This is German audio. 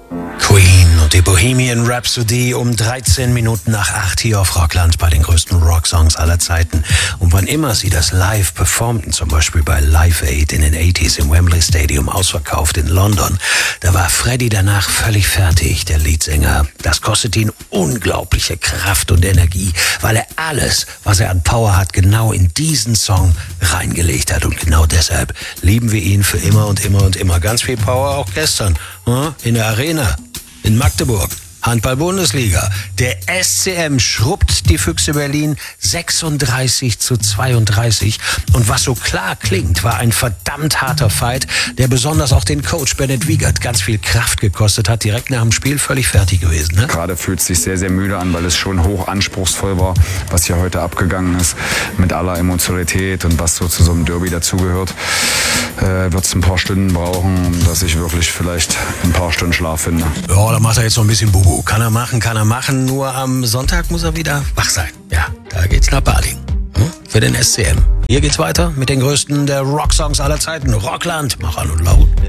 Queen und die Bohemian Rhapsody um 13 Minuten nach 8 hier auf Rockland bei den größten Rocksongs aller Zeiten. Und wann immer sie das live performten, zum Beispiel bei Live Aid in den 80s im Wembley Stadium, ausverkauft in London, da war Freddie danach völlig fertig, der Leadsänger. Das kostet ihn unglaubliche Kraft und Energie, weil er alles, was er an Power hat, genau in diesen Song reingelegt hat. Und genau deshalb lieben wir ihn für immer und immer und immer. Ganz viel Power auch gestern in der Arena in Magdeburg. Handball-Bundesliga. Der SCM schrubbt die Füchse Berlin 36-32. Und was so klar klingt, war ein verdammt harter Fight, der besonders auch den Coach Bennett Wiegert ganz viel Kraft gekostet hat. Direkt nach dem Spiel völlig fertig gewesen. Ne? Gerade fühlt es sich sehr, sehr müde an, weil es schon hoch anspruchsvoll war, was hier heute abgegangen ist. Mit aller Emotionalität und was so zu so einem Derby dazugehört. Wird es ein paar Stunden brauchen, dass ich wirklich vielleicht ein paar Stunden Schlaf finde. Ja, da macht er jetzt noch ein bisschen Bubu. Kann er machen. Nur am Sonntag muss er wieder wach sein. Ja, da geht's nach Baling. Für den SCM. Hier geht's weiter mit den größten der Rocksongs aller Zeiten. Rockland, mach an und laut.